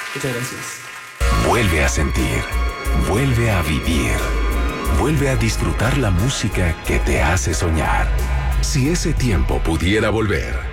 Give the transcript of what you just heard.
Muchas gracias. Vuelve a sentir, vuelve a vivir, vuelve a disfrutar la música que te hace soñar. Si ese tiempo pudiera volver,